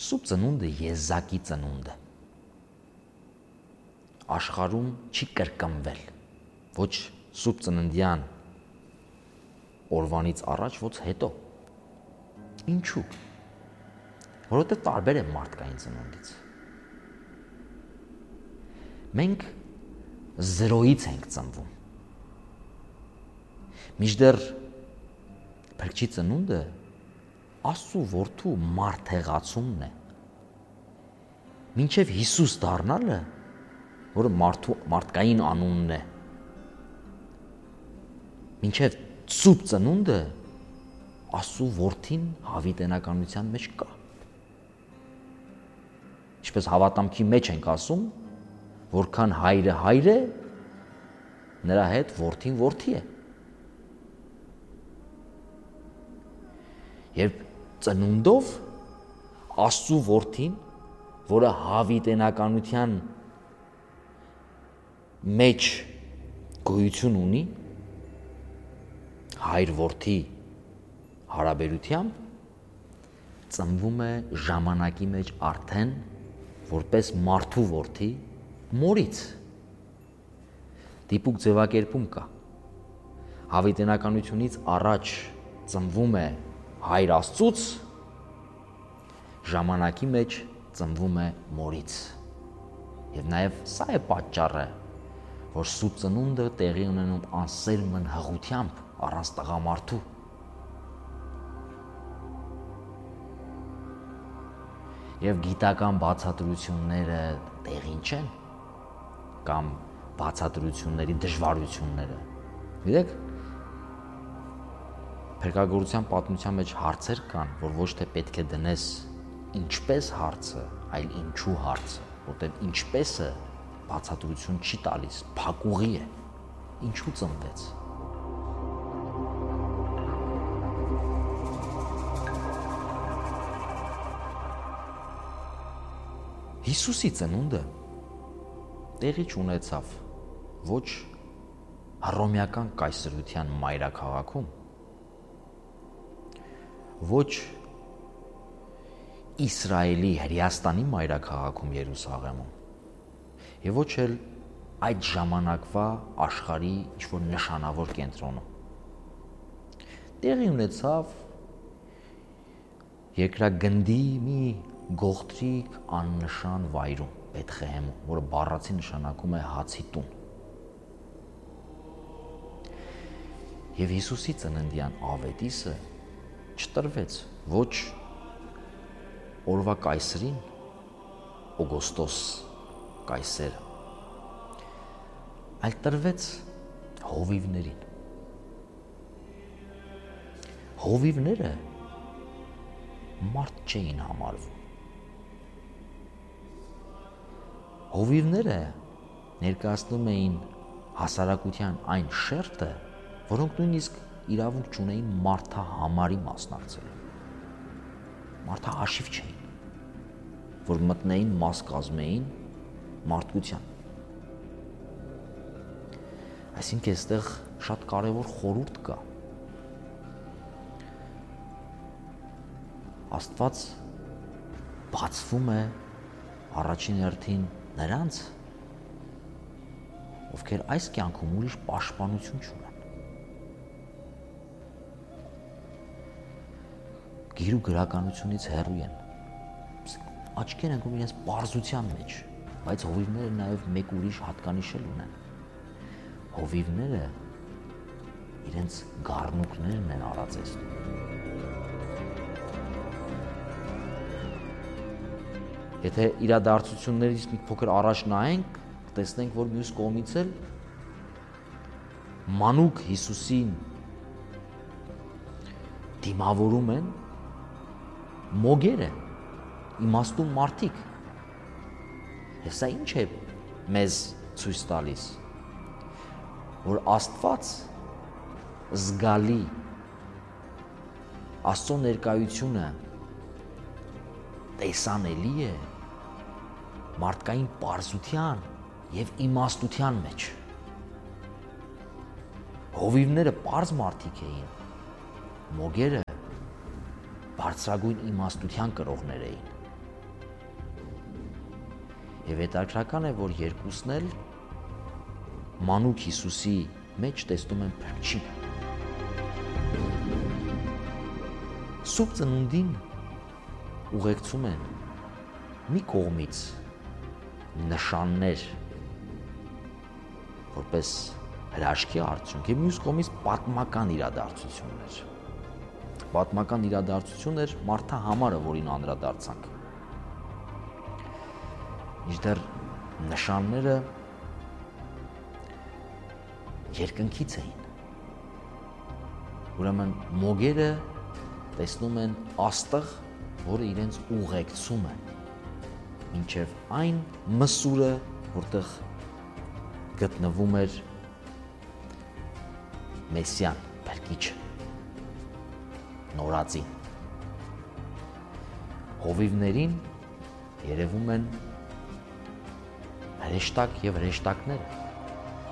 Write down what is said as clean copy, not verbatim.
Սուրբ ծնունդը եզակի ծնունդ է։ Աշխարհում չի կրկնվել ոչ Սուրբ ծննդյան օրվանից առաջ, ոչ հետո։ Ինչու՞։ Որովհետև տարբեր է մարդկային ծնունդից։ Մենք զրոյից ենք ծնվում։ Մինչդեռ Փրկչի ծնունդը Աստծու որդու մարդեղացումն է։ Մինչև Հիսուս դառնալը, որը մարդկային անունն է, մինչև Սուրբ ծնունդը Աստծու որդին հավիտենականության մեջ կա։ Ինչպես հավատամքի մեջ ենք ասում, որքան հայրը հայր է, նրա հետ որդին որդի է։ Երբ ծնունդով Աստծու որդին, որը հավիտենականության մեջ գոյություն ունի, հայր-որդի հարաբերությամբ, ծնվում է ժամանակի մեջ արդեն որպես մարդու որդի մորից։ Դիպուկ ձևակերպում կա։ Հավիտենականությունից առաջ ծնվում է հայր Աստծուց, ժամանակի մեջ ծնվում է մորից։ Եվ նաև սա է պատճառը, որ Սուրբ ծնունդը տեղի ունենում անսերմն հղությամբ առանց տղամարդու։ Եվ գիտական բացատրությունները տեղին չեն, կամ բացատրությունների դժվարությունները։ Գիտեք, փրկagorության պատմության մեջ հարցեր կան, որ ոչ թե պետք է դնես ինչպես հարցը, այլ ինչու հարցը, որտեղ ինչպեսը բացատրություն չի տալիս, փակուղի է, ինչու ծնվեց։ Հիսուսի ծնունդը տեղի չունեցավ ոչ հռոմեական կայսրության մայրաքաղաքում, ոչ Իսրայելի Հրեաստանի մայրաքաղաքում Երուսաղեմում, եւ ոչ էլ այդ ժամանակվա աշխարհի ինչ-որ նշանավոր կենտրոնում։ Տեղի ունեցավ երկրագնդի մի գողտրիկ աննշան վայրում, Բեթխեհեմում, որը բառացի նշանակում է հացի տուն։ Եվ Հիսուսի ծննդյան ավետիսը չտրվեց ոչ օրվա կայսրին, Օգոստոս կայսերը, այլ տրվեց հովիվներին։ Հովիվները մարդ չէին համարվում։ Հովիվները ներկայացնում էին հասարակության այն շերտը, որոնք նույնիսկ իրավունք չունեին մարդահամարի մասնակցելու։ Մարդահաշիվ չէին, որ մտնեին մաս կազմեին մարդկության։ Այսինքն այստեղ շատ կարևոր խորհուրդ կա։ Աստված բացվում է առաջին հերթին նրանց, ովքեր այս կյանքում ուրիշ պաշտպանություն չունեն։ Գիր ու գրականությունից հեռու են, աչքեր ընկնում իրենց պարզության մեջ, բայց հովիվները նաև մեկ ուրիշ հատկանիշ էլ ունեն։ Հովիվները իրենց գառնուկներն են արածեցնում։ Եթե իրադարձություններից մի փոքր առաջ նայենք, տեսնենք, որ մյուս կողմից էլ մանուկ Հիսուսին դիմավորում են մոգերը, իմաստուն մարդիկ։ Եվ սա ինչ է մեզ ցույց տալիս, որ Աստված զգալի, Աստծո ներկայությունը տեսանելի է մարդկային պարզության եւ իմաստության մեջ։ Հովիվները պարզ մարդիկ էին, մոգերը բարձրագույն իմաստության կրողներ էին։ Եվ հետաքրքրական է, որ երկուսն էլ մանուկ Հիսուսի մեջ տեսնում են փրկչին։ Սուրբ ծնունդին ուղեկցում են մի կողմից նշաններ, որպես հրաշքի արդյունք, եւ մյուս կողմից պատմական իրադարձություններ։ Պատմական իրադարձություններ մարդահամարը, որին անդրադարձանք։ Մինչդեռ նշանները երկնքից էին։ Ուրեմն մոգերը տեսնում են աստղ, որը իրենց ուղեկցում է մինչև այն մսուրը, որտեղ գտնվում էր Մեսիան, Փրկիչը, նորածին։ Հովիվներին երևում են հրեշտակ եւ հրեշտակները,